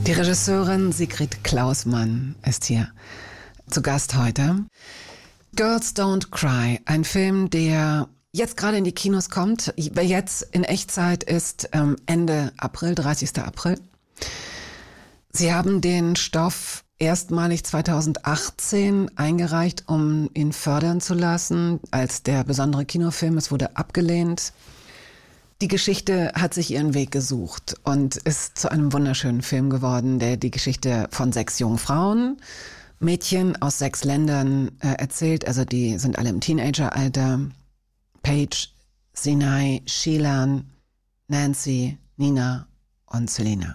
Die Regisseurin Sigrid Klausmann ist hier zu Gast heute. Girls Don't Cry, ein Film, der jetzt gerade in die Kinos kommt. Jetzt in Echtzeit ist Ende April, 30. April. Sie haben den Stoff erstmalig 2018 eingereicht, um ihn fördern zu lassen als der besondere Kinofilm. Es wurde abgelehnt. Die Geschichte hat sich ihren Weg gesucht und ist zu einem wunderschönen Film geworden, der die Geschichte von 6 jungen Frauen, Mädchen aus 6 Ländern erzählt. Also die sind alle im Teenageralter. Paige, Sinai, Shilan, Nancy, Nina und Selena.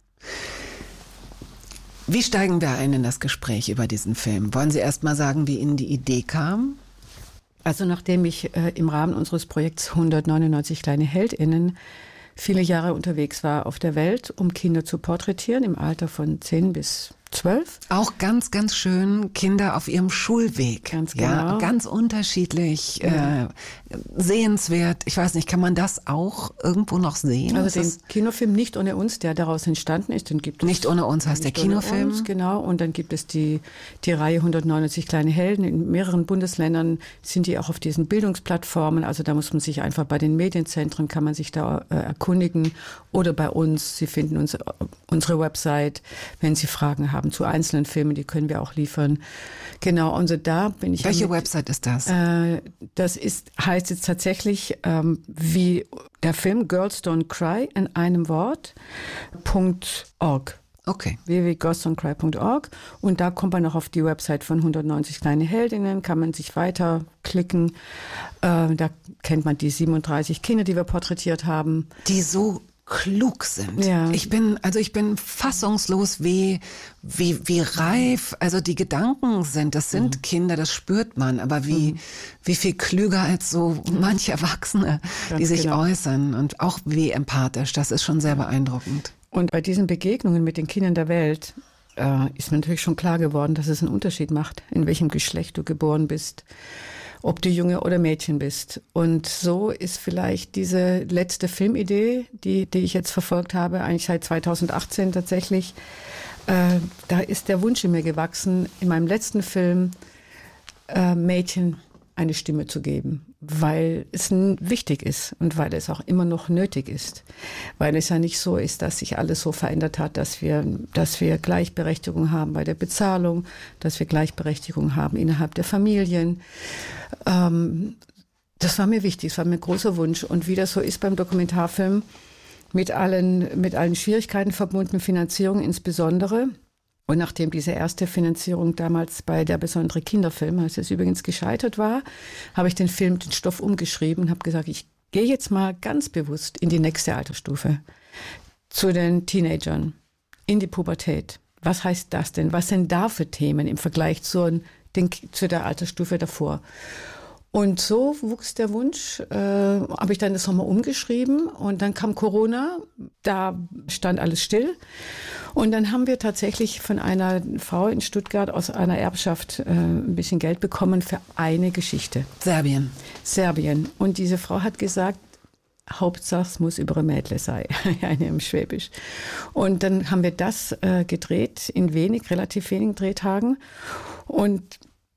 Wie steigen wir ein in das Gespräch über diesen Film? Wollen Sie erst mal sagen, wie Ihnen die Idee kam? Also nachdem ich im Rahmen unseres Projekts 199 kleine HeldInnen viele Jahre unterwegs war auf der Welt, um Kinder zu porträtieren im Alter von 10 bis 12. Auch ganz, ganz schön Kinder auf ihrem Schulweg. Ganz genau. Ja, ganz unterschiedlich, sehenswert. Ich weiß nicht, kann man das auch irgendwo noch sehen? Also den Kinofilm Nicht ohne uns, der daraus entstanden ist, den gibt es. Nicht ohne uns heißt der Kinofilm. Uns, genau. Und dann gibt es die Reihe 199 kleine Helden. In mehreren Bundesländern sind die auch auf diesen Bildungsplattformen. Also da muss man sich einfach bei den Medienzentren, kann man sich da erkundigen. Oder bei uns, Sie finden unsere Website, wenn Sie Fragen haben zu einzelnen Filmen, die können wir auch liefern. Genau, also da bin ich. Welche Website ist das? Das heißt jetzt tatsächlich wie der Film Girls Don't Cry in einem Wort .org. Okay. www.girlsdon'tcry.org und da kommt man noch auf die Website von 190 kleine Heldinnen, kann man sich weiterklicken. Da kennt man die 37 Kinder, die wir porträtiert haben. Die so klug sind. Ja. Ich bin fassungslos, wie reif, also die Gedanken sind. Das sind Kinder, das spürt man, aber wie viel klüger als so manche Erwachsene, die sich äußern und auch wie empathisch. Das ist schon sehr beeindruckend. Und bei diesen Begegnungen mit den Kindern der Welt ist mir natürlich schon klar geworden, dass es einen Unterschied macht, in welchem Geschlecht du geboren bist, ob du Junge oder Mädchen bist. Und so ist vielleicht diese letzte Filmidee, die ich jetzt verfolgt habe, eigentlich seit 2018 tatsächlich, da ist der Wunsch in mir gewachsen, in meinem letzten Film Mädchen eine Stimme zu geben, weil es wichtig ist und weil es auch immer noch nötig ist. Weil es ja nicht so ist, dass sich alles so verändert hat, dass wir Gleichberechtigung haben bei der Bezahlung, dass wir Gleichberechtigung haben innerhalb der Familien. Das war mir wichtig, das war mir ein großer Wunsch. Und wie das so ist beim Dokumentarfilm, mit allen Schwierigkeiten verbunden, Finanzierung insbesondere. Und nachdem diese erste Finanzierung damals bei der besondere Kinderfilm, als es übrigens gescheitert war, habe ich den Stoff umgeschrieben und habe gesagt, ich gehe jetzt mal ganz bewusst in die nächste Altersstufe, zu den Teenagern, in die Pubertät. Was heißt das denn? Was sind da für Themen im Vergleich zu der Altersstufe davor? Und so wuchs der Wunsch, habe ich dann das nochmal umgeschrieben und dann kam Corona, da stand alles still. Und dann haben wir tatsächlich von einer Frau in Stuttgart aus einer Erbschaft ein bisschen Geld bekommen für eine Geschichte. Serbien. Und diese Frau hat gesagt, Hauptsache es muss über ein Mädle sein, eine im Schwäbisch. Und dann haben wir das gedreht in relativ wenigen Drehtagen. Und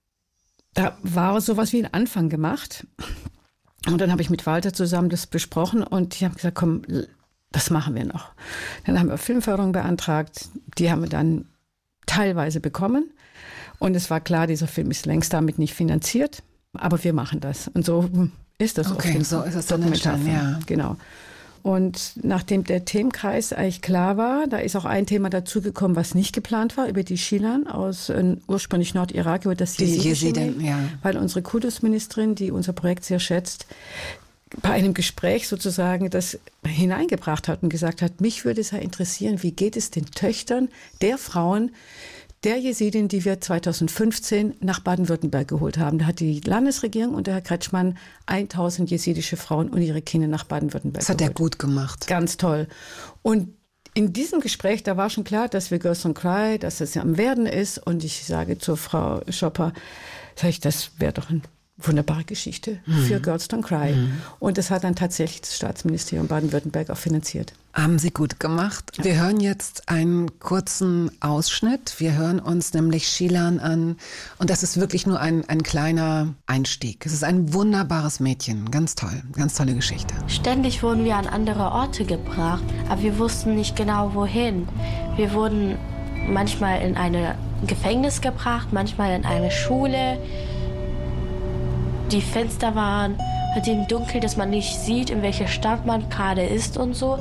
da war sowas wie ein Anfang gemacht. Und dann habe ich mit Walter zusammen das besprochen und ich habe gesagt, komm, das machen wir noch. Dann haben wir Filmförderung beantragt. Die haben wir dann teilweise bekommen. Und es war klar, dieser Film ist längst damit nicht finanziert. Aber wir machen das. Und so ist das. Okay, so ist es dann entstanden, ja. Genau. Und nachdem der Themenkreis eigentlich klar war, da ist auch ein Thema dazugekommen, was nicht geplant war, über die Shilan aus ursprünglich Nordirak, über das Jesiden, ja. Weil unsere Kultusministerin, die unser Projekt sehr schätzt, bei einem Gespräch sozusagen das hineingebracht hat und gesagt hat, mich würde es ja interessieren, wie geht es den Töchtern der Frauen, der Jesidin, die wir 2015 nach Baden-Württemberg geholt haben. Da hat die Landesregierung und der Herr Kretschmann 1000 jesidische Frauen und ihre Kinder nach Baden-Württemberg geholt. Das hat er gut gemacht. Ganz toll. Und in diesem Gespräch, da war schon klar, dass wir Girls Don't Cry, dass das ja am Werden ist. Und ich sage zur Frau Schopper, das wäre doch ein wunderbare Geschichte für Girls Don't Cry. Und das hat dann tatsächlich das Staatsministerium Baden-Württemberg auch finanziert. Haben Sie gut gemacht. Wir hören jetzt einen kurzen Ausschnitt. Wir hören uns nämlich Shilan an. Und das ist wirklich nur ein kleiner Einstieg. Es ist ein wunderbares Mädchen. Ganz toll. Ganz tolle Geschichte. Ständig wurden wir an andere Orte gebracht, aber wir wussten nicht genau wohin. Wir wurden manchmal in ein Gefängnis gebracht, manchmal in eine Schule. Die Fenster waren halt im Dunkeln, dass man nicht sieht, in welcher Stadt man gerade ist und so.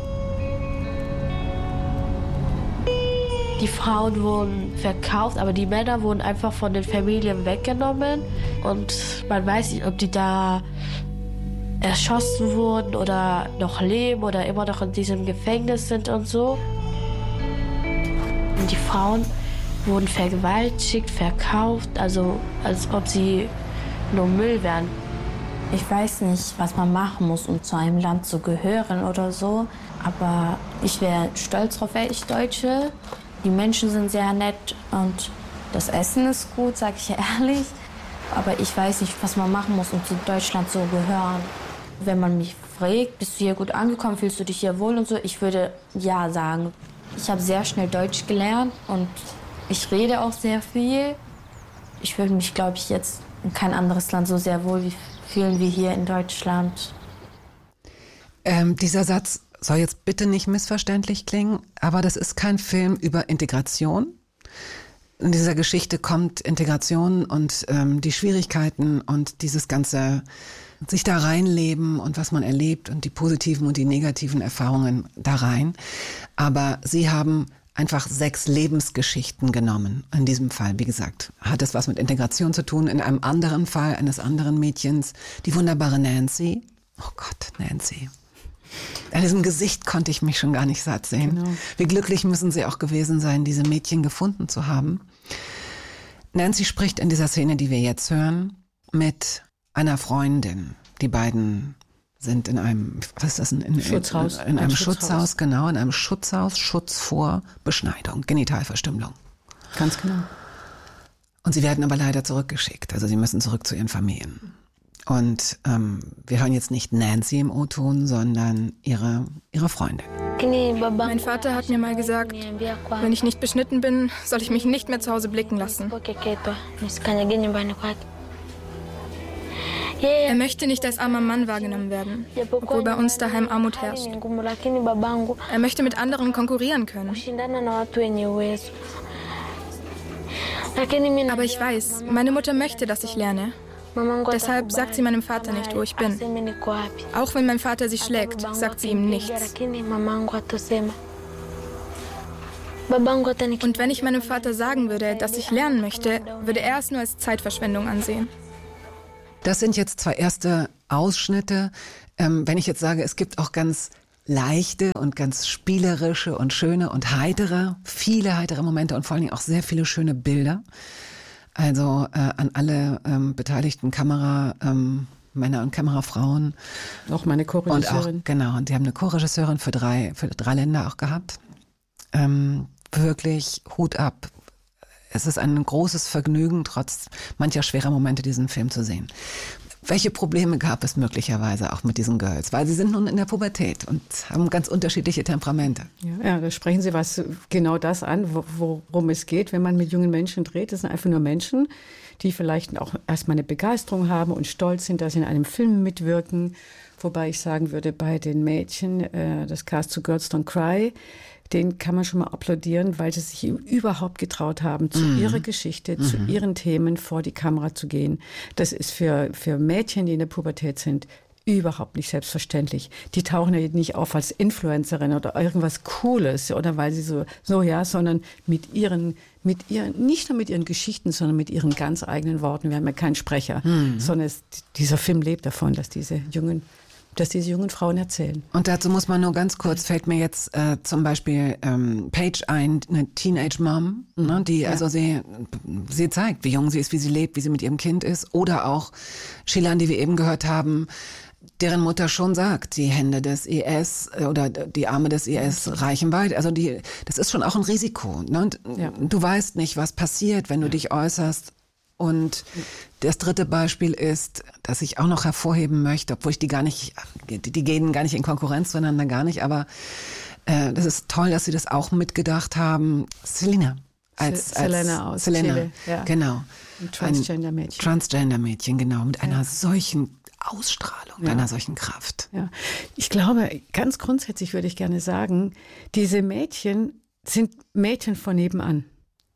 Die Frauen wurden verkauft, aber die Männer wurden einfach von den Familien weggenommen. Und man weiß nicht, ob die da erschossen wurden oder noch leben oder immer noch in diesem Gefängnis sind und so. Und die Frauen wurden vergewaltigt, verkauft, also als ob sie nur Müll wären. Ich weiß nicht, was man machen muss, um zu einem Land zu gehören oder so. Aber ich wäre stolz darauf, wäre ich Deutsche. Die Menschen sind sehr nett und das Essen ist gut, sage ich ehrlich. Aber ich weiß nicht, was man machen muss, um zu Deutschland zu gehören. Wenn man mich fragt, bist du hier gut angekommen, fühlst du dich hier wohl und so, ich würde ja sagen. Ich habe sehr schnell Deutsch gelernt und ich rede auch sehr viel. Ich würde mich, glaube ich, jetzt in kein anderes Land so sehr wohl fühlen wie hier in Deutschland. Dieser Satz soll jetzt bitte nicht missverständlich klingen, aber das ist kein Film über Integration. In dieser Geschichte kommt Integration und die Schwierigkeiten und dieses ganze sich da reinleben und was man erlebt und die positiven und die negativen Erfahrungen da rein. Aber sie haben einfach 6 Lebensgeschichten genommen. In diesem Fall, wie gesagt, hat es was mit Integration zu tun. In einem anderen Fall eines anderen Mädchens, die wunderbare Nancy. Oh Gott, Nancy. An diesem Gesicht konnte ich mich schon gar nicht satt sehen. Genau. Wie glücklich müssen sie auch gewesen sein, diese Mädchen gefunden zu haben. Nancy spricht in dieser Szene, die wir jetzt hören, mit einer Freundin. Die beiden sind in einem, was ist das, Schutzhaus. In einem Schutzhaus, genau, in einem Schutzhaus, Schutz vor Beschneidung, Genitalverstümmelung. Ganz genau. Und sie werden aber leider zurückgeschickt, also sie müssen zurück zu ihren Familien. Und wir hören jetzt nicht Nancy im O-Ton, sondern ihre Freundin. Mein Vater hat mir mal gesagt, wenn ich nicht beschnitten bin, soll ich mich nicht mehr zu Hause blicken lassen. Er möchte nicht als armer Mann wahrgenommen werden, obwohl bei uns daheim Armut herrscht. Er möchte mit anderen konkurrieren können. Aber ich weiß, meine Mutter möchte, dass ich lerne. Deshalb sagt sie meinem Vater nicht, wo ich bin. Auch wenn mein Vater sie schlägt, sagt sie ihm nichts. Und wenn ich meinem Vater sagen würde, dass ich lernen möchte, würde er es nur als Zeitverschwendung ansehen. Das sind jetzt 2 erste Ausschnitte. Wenn ich jetzt sage, es gibt auch ganz leichte und ganz spielerische und schöne und heitere, viele heitere Momente und vor allen Dingen auch sehr viele schöne Bilder. Also an alle beteiligten Kameramänner und Kamerafrauen. Auch meine Co-Regisseurin. Genau, und die haben eine Co-Regisseurin für drei Länder auch gehabt. Wirklich Hut ab. Es ist ein großes Vergnügen, trotz mancher schwerer Momente diesen Film zu sehen. Welche Probleme gab es möglicherweise auch mit diesen Girls? Weil sie sind nun in der Pubertät und haben ganz unterschiedliche Temperamente. Ja, da sprechen Sie genau das an, worum es geht, wenn man mit jungen Menschen dreht. Das sind einfach nur Menschen, die vielleicht auch erstmal eine Begeisterung haben und stolz sind, dass sie in einem Film mitwirken. Wobei ich sagen würde, bei den Mädchen, das Cast zu Girls Don't Cry, den kann man schon mal applaudieren, weil sie sich überhaupt getraut haben, zu ihrer Geschichte, zu ihren Themen vor die Kamera zu gehen. Das ist für Mädchen, die in der Pubertät sind, überhaupt nicht selbstverständlich. Die tauchen ja nicht auf als Influencerin oder irgendwas Cooles oder weil sie sondern mit ihren, nicht nur mit ihren Geschichten, sondern mit ihren ganz eigenen Worten. Wir haben ja keinen Sprecher, sondern dieser Film lebt davon, dass diese jungen Frauen erzählen. Und dazu muss man nur ganz kurz, fällt mir jetzt zum Beispiel Paige ein, eine Teenage-Mom, ne, die also sie zeigt, wie jung sie ist, wie sie lebt, wie sie mit ihrem Kind ist. Oder auch Shilan, die wir eben gehört haben, deren Mutter schon sagt, die Hände des IS oder die Arme des IS reichen weit. Also das ist schon auch ein Risiko. Ne? Und du weißt nicht, was passiert, wenn du dich äußerst Und das dritte Beispiel ist, dass ich auch noch hervorheben möchte, obwohl ich die gehen gar nicht in Konkurrenz zueinander, gar nicht, aber das ist toll, dass Sie das auch mitgedacht haben. Selena. Selena aus Chile. Ja. Genau. Ein Transgender-Mädchen. Transgender-Mädchen, genau. Mit einer solchen Ausstrahlung, einer solchen Kraft. Ja. Ich glaube, ganz grundsätzlich würde ich gerne sagen, diese Mädchen sind Mädchen von nebenan.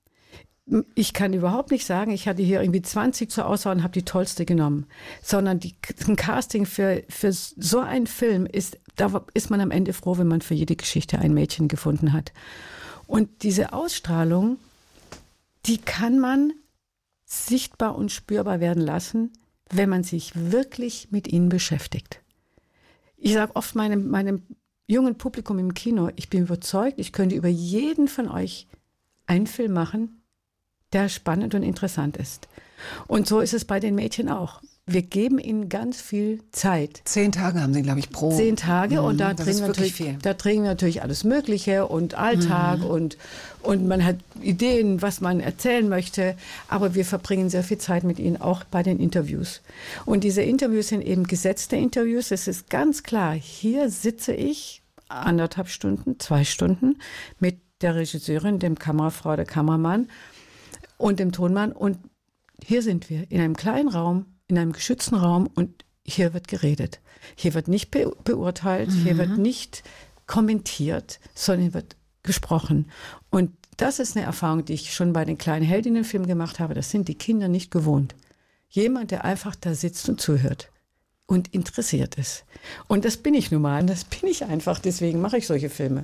Ich kann überhaupt nicht sagen, ich hatte hier irgendwie 20 zur Auswahl und habe die tollste genommen. Sondern ein Casting für so einen Film da ist man am Ende froh, wenn man für jede Geschichte ein Mädchen gefunden hat. Und diese Ausstrahlung, die kann man sichtbar und spürbar werden lassen, wenn man sich wirklich mit ihnen beschäftigt. Ich sage oft meinem jungen Publikum im Kino, ich bin überzeugt, ich könnte über jeden von euch einen Film machen, der spannend und interessant ist. Und so ist es bei den Mädchen auch. Wir geben ihnen ganz viel Zeit. 10 Tage haben sie, glaube ich, pro. 10 Tage und da drehen wir natürlich alles Mögliche und Alltag und man hat Ideen, was man erzählen möchte, aber wir verbringen sehr viel Zeit mit ihnen, auch bei den Interviews. Und diese Interviews sind eben gesetzte Interviews. Es ist ganz klar, hier sitze ich 1,5 Stunden, 2 Stunden mit der Regisseurin, dem Kamerafrau, der Kameramann und dem Tonmann und hier sind wir in einem kleinen Raum, in einem geschützten Raum und hier wird geredet. Hier wird nicht beurteilt, hier wird nicht kommentiert, sondern wird gesprochen. Und das ist eine Erfahrung, die ich schon bei den kleinen Heldinnenfilmen gemacht habe. Das sind die Kinder nicht gewohnt. Jemand, der einfach da sitzt und zuhört und interessiert ist. Und das bin ich nun mal, das bin ich einfach, deswegen mache ich solche Filme.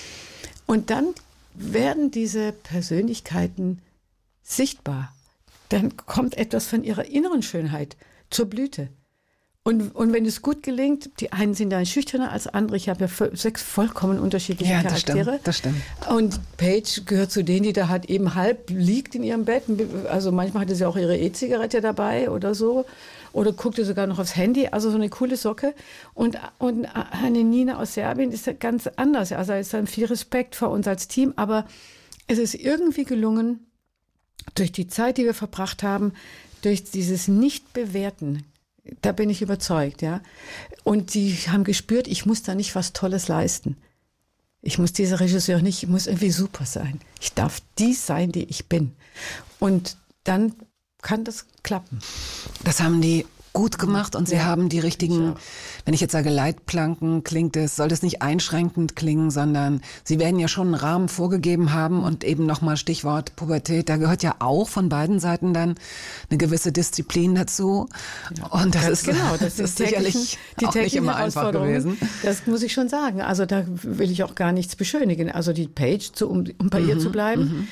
Und dann werden diese Persönlichkeiten sichtbar. Dann kommt etwas von ihrer inneren Schönheit zur Blüte. Und wenn es gut gelingt, die einen sind dann schüchterner als andere. Ich habe ja 6 vollkommen unterschiedliche Charaktere. Das stimmt. Und Paige gehört zu denen, die da halt eben halb liegt in ihrem Bett. Also manchmal hatte sie auch ihre E-Zigarette dabei oder so. Oder guckte sogar noch aufs Handy. Also so eine coole Socke. Und eine Nina aus Serbien ist ja ganz anders. Also es ist dann viel Respekt vor uns als Team. Aber es ist irgendwie gelungen, durch die Zeit, die wir verbracht haben, durch dieses Nicht-Bewerten, da bin ich überzeugt, ja. Und die haben gespürt, ich muss da nicht was Tolles leisten. Ich muss diese Regisseur nicht, ich muss irgendwie super sein. Ich darf die sein, die ich bin. Und dann kann das klappen. Das haben die gut gemacht und sie haben die richtigen, wenn ich jetzt sage Leitplanken, soll das nicht einschränkend klingen, sondern sie werden ja schon einen Rahmen vorgegeben haben und eben nochmal Stichwort Pubertät, da gehört ja auch von beiden Seiten dann eine gewisse Disziplin dazu. Ja, und das ist sicherlich auch nicht immer einfach gewesen. Das muss ich schon sagen. Also da will ich auch gar nichts beschönigen. Also die Paige, um bei ihr zu bleiben,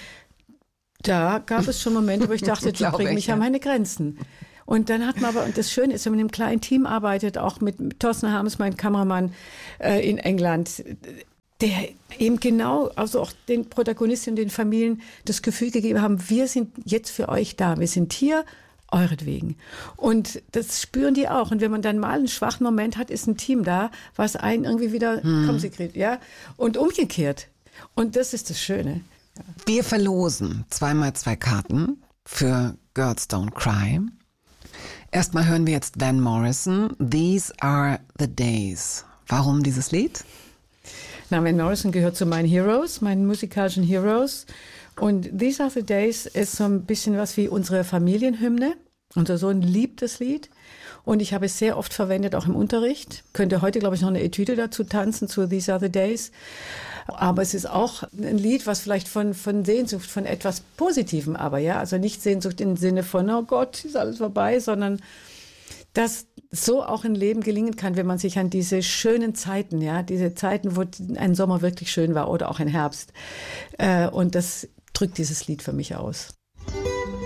da gab es schon Momente, wo ich dachte, die bringen mich an meine Grenzen. Und dann hat man aber, und das Schöne ist, wenn man in einem kleinen Team arbeitet, auch mit Thorsten Harms, mein Kameramann in England, der eben genau, also auch den Protagonistinnen, den Familien das Gefühl gegeben haben, wir sind jetzt für euch da, wir sind hier euretwegen. Und das spüren die auch. Und wenn man dann mal einen schwachen Moment hat, ist ein Team da, was einen irgendwie wieder, komm Sigrid, ja, und umgekehrt. Und das ist das Schöne. Ja. Wir verlosen 2x2 Karten für Girls Don't Cry. Erstmal hören wir jetzt Van Morrison, These Are the Days. Warum dieses Lied? Na, Van Morrison gehört zu meinen Heroes, meinen musikalischen Heroes. Und These Are the Days ist so ein bisschen was wie unsere Familienhymne. Unser Sohn liebt das Lied. Und ich habe es sehr oft verwendet, auch im Unterricht. Könnte heute, glaube ich, noch eine Etüde dazu tanzen, zu These Are the Days. Aber es ist auch ein Lied, was vielleicht von Sehnsucht, von etwas Positivem aber, ja. Also nicht Sehnsucht im Sinne von, oh Gott, ist alles vorbei, sondern dass so auch ein Leben gelingen kann, wenn man sich an diese schönen Zeiten, ja, diese Zeiten, wo ein Sommer wirklich schön war oder auch ein Herbst. Und das drückt dieses Lied für mich aus.